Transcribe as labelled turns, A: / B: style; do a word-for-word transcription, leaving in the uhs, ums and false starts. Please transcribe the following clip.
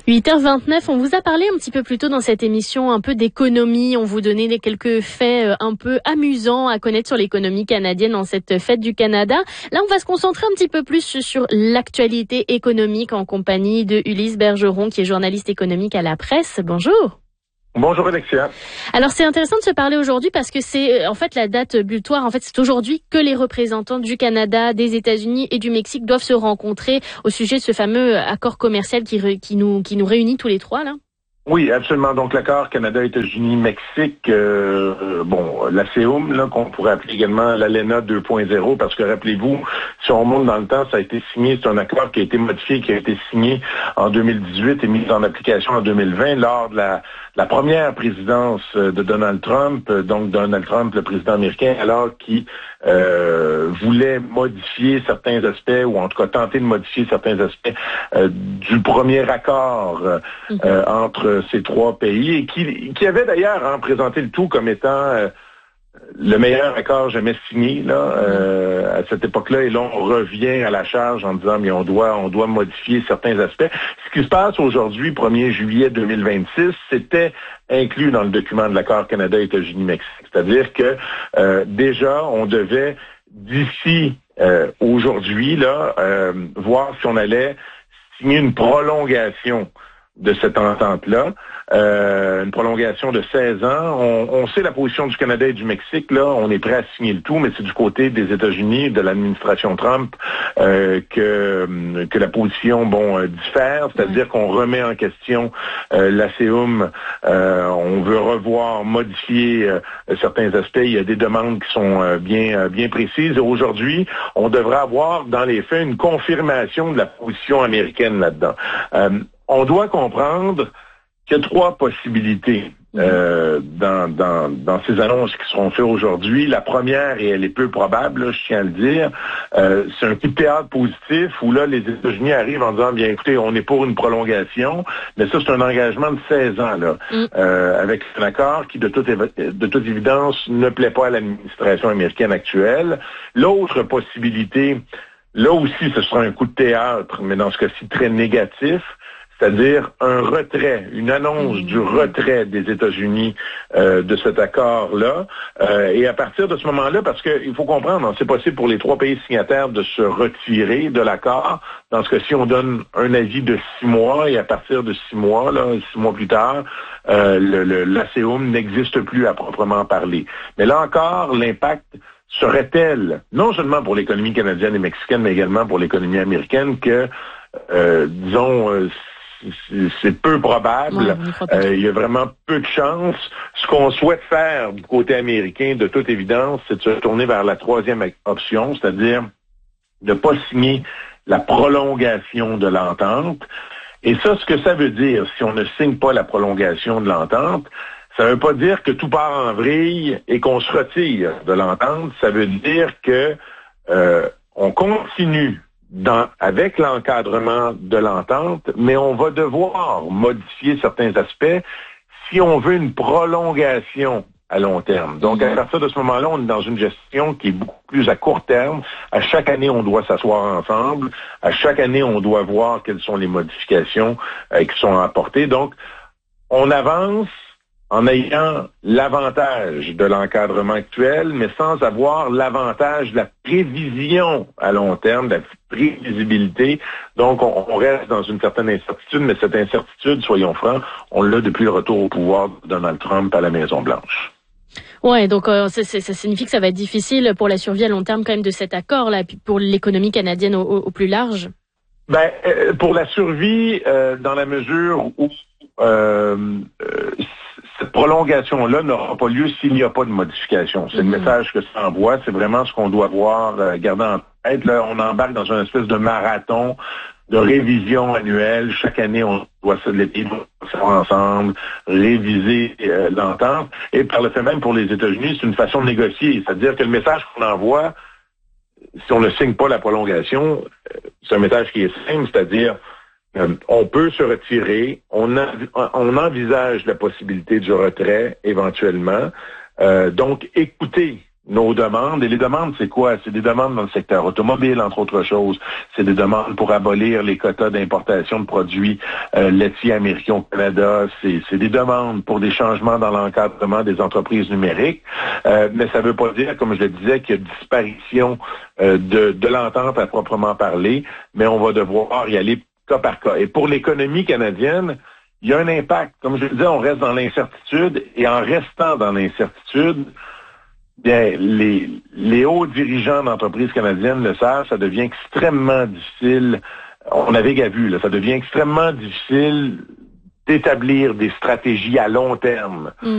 A: huit heures vingt-neuf, on vous a parlé un petit peu plus tôt dans cette émission un peu d'économie. On vous donnait des quelques faits un peu amusants à connaître sur l'économie canadienne en cette fête du Canada. Là, on va se concentrer un petit peu plus sur l'actualité économique en compagnie de Ulysse Bergeron, qui est journaliste économique à la Presse. Bonjour.
B: Bonjour Alexia.
A: Alors c'est intéressant de se parler aujourd'hui parce que c'est en fait la date butoir. En fait, c'est aujourd'hui que les représentants du Canada, des États-Unis et du Mexique doivent se rencontrer au sujet de ce fameux accord commercial qui, qui nous qui nous réunit tous les trois là.
B: Oui, absolument. Donc l'accord Canada, États-Unis, Mexique, euh, bon, la C E U M, là, qu'on pourrait appeler également l'ALENA deux point zéro, parce que rappelez-vous, si on remonte dans le temps, ça a été signé, c'est un accord qui a été modifié, qui a été signé en deux mille dix-huit et mis en application en deux mille vingt lors de la, la première présidence de Donald Trump, donc Donald Trump, le président américain, alors qui euh, voulait modifier certains aspects, ou en tout cas tenter de modifier certains aspects euh, du premier accord euh, mm-hmm. entre ces trois pays, et qui, qui avait d'ailleurs hein, présenté le tout comme étant euh, le meilleur accord jamais signé là euh, à cette époque-là. Et là, on revient à la charge en disant mais on doit on doit modifier certains aspects. Ce qui se passe aujourd'hui, premier juillet deux mille vingt-six, c'était inclus dans le document de l'accord Canada, États-Unis, Mexique. C'est-à-dire que euh, déjà, on devait d'ici euh, aujourd'hui là euh, voir si on allait signer une prolongation de cette entente-là, euh, une prolongation de seize ans. On, on sait la position du Canada et du Mexique, là, on est prêt à signer le tout, mais c'est du côté des États-Unis, de l'administration Trump, euh, que que la position, bon, euh, diffère, c'est-à-dire qu'on remet en question euh, la C E U M, euh, on veut revoir, modifier euh, certains aspects, il y a des demandes qui sont euh, bien euh, bien précises, et aujourd'hui, on devrait avoir, dans les faits, une confirmation de la position américaine là-dedans. Euh, On doit comprendre qu'il y a trois possibilités euh, dans, dans, dans ces annonces qui seront faites aujourd'hui. La première, et elle est peu probable, là, je tiens à le dire, euh, c'est un coup de théâtre positif où là, les États-Unis arrivent en disant, bien écoutez, on est pour une prolongation, mais ça, c'est un engagement de seize ans, là, mm. euh, avec un accord qui, de toute, de toute évidence, ne plaît pas à l'administration américaine actuelle. L'autre possibilité, là aussi, ce sera un coup de théâtre, mais dans ce cas-ci, très négatif, c'est-à-dire un retrait, une annonce du retrait des États-Unis euh, de cet accord-là. Euh, et à partir de ce moment-là, parce qu'il faut comprendre, c'est possible pour les trois pays signataires de se retirer de l'accord. Dans ce cas-ci, on donne un avis de six mois, et à partir de six mois, là, six mois plus tard, euh, le, le, la C E U M n'existe plus à proprement parler. Mais là encore, l'impact serait tel, non seulement pour l'économie canadienne et mexicaine, mais également pour l'économie américaine, que, euh, disons, euh, c'est peu probable. Ouais, euh, il y a vraiment peu de chance. Ce qu'on souhaite faire du côté américain, de toute évidence, c'est de se tourner vers la troisième option, c'est-à-dire de ne pas signer la prolongation de l'entente. Et ça, ce que ça veut dire, si on ne signe pas la prolongation de l'entente, ça ne veut pas dire que tout part en vrille et qu'on se retire de l'entente. Ça veut dire que euh, on continue Dans, avec l'encadrement de l'entente, mais on va devoir modifier certains aspects si on veut une prolongation à long terme. Donc, à partir de ce moment-là, on est dans une gestion qui est beaucoup plus à court terme. À chaque année, on doit s'asseoir ensemble. À chaque année, on doit voir quelles sont les modifications euh, qui sont apportées. Donc, on avance en ayant l'avantage de l'encadrement actuel, mais sans avoir l'avantage de la prévision à long terme, de la prévisibilité. Donc, on, on reste dans une certaine incertitude, mais cette incertitude, soyons francs, on l'a depuis le retour au pouvoir de Donald Trump à la Maison-Blanche.
A: Ouais, donc euh, ça, ça signifie que ça va être difficile pour la survie à long terme quand même de cet accord-là, puis pour l'économie canadienne au, au, au plus large.
B: Ben, euh, pour la survie, euh, dans la mesure où euh, euh, cette prolongation-là n'aura pas lieu s'il n'y a pas de modification. C'est mm-hmm. le message que ça envoie. C'est vraiment ce qu'on doit voir, euh, garder en tête. Là, on embarque dans une espèce de marathon de révision annuelle. Chaque année, on doit se les faire ensemble, réviser euh, l'entente. Et par le fait même, pour les États-Unis, c'est une façon de négocier. C'est-à-dire que le message qu'on envoie, si on ne signe pas la prolongation, euh, c'est un message qui est simple, c'est-à-dire Euh, on peut se retirer, on, a, on envisage la possibilité du retrait éventuellement. Euh, donc, écoutez nos demandes. Et les demandes, c'est quoi? C'est des demandes dans le secteur automobile, entre autres choses. C'est des demandes pour abolir les quotas d'importation de produits euh, laitiers américains au Canada. C'est, c'est des demandes pour des changements dans l'encadrement des entreprises numériques. Euh, mais ça ne veut pas dire, comme je le disais, qu'il y a disparition euh, de, de l'entente à proprement parler, mais on va devoir y aller cas par cas. Et pour l'économie canadienne, il y a un impact. Comme je le disais, on reste dans l'incertitude, et en restant dans l'incertitude, bien, les, les hauts dirigeants d'entreprises canadiennes le savent, ça devient extrêmement difficile. On navigue à vue, là, ça devient extrêmement difficile d'établir des stratégies à long terme. Mm.